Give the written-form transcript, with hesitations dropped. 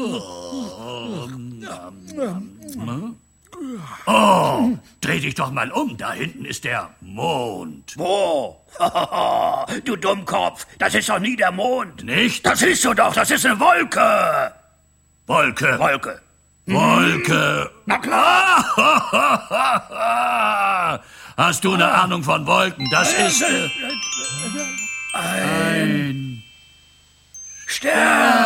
Oh, dreh dich doch mal um. Da hinten ist der Mond. Wo? Du Dummkopf, das ist doch nie der Mond. Nicht? Das siehst du doch, das ist eine Wolke. Wolke. Wolke. Wolke. Na klar. Hast du eine Ahnung von Wolken? Das ist... ein Stern.